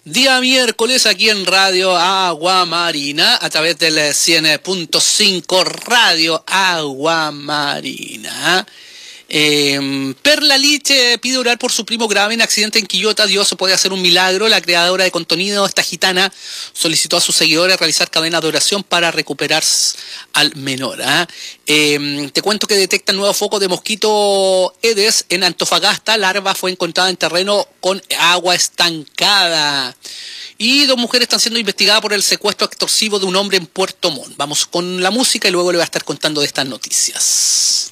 Día miércoles aquí en Radio Agua Marina a través del 100.5 Radio Agua Marina. Perla Liche pide orar por su primo grave en accidente en Quillota. Dios puede hacer un milagro. La creadora de contenido, esta gitana, solicitó a sus seguidores realizar cadenas de oración para recuperar al menor. Te cuento que detectan nuevo foco de mosquito Aedes en Antofagasta. Larva fue encontrada en terreno con agua estancada. Y 2 mujeres están siendo investigadas por el secuestro extorsivo de un hombre en Puerto Montt. Vamos con la música y luego le voy a estar contando de estas noticias.